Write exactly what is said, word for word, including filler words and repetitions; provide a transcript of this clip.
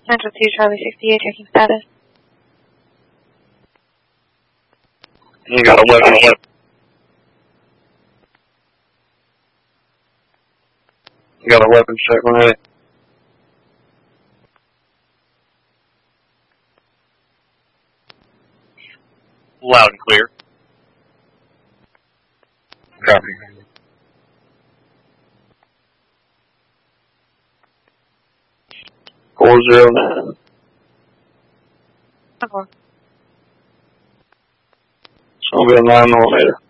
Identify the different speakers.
Speaker 1: Central two, Charlie sixty-eight, checking status.
Speaker 2: You got a weapon, a weapon. You got a weapon check ready.
Speaker 3: Loud and clear.
Speaker 2: Copy. Four zero nine.
Speaker 1: Uh-huh.
Speaker 2: It's gonna be a nine millimeter.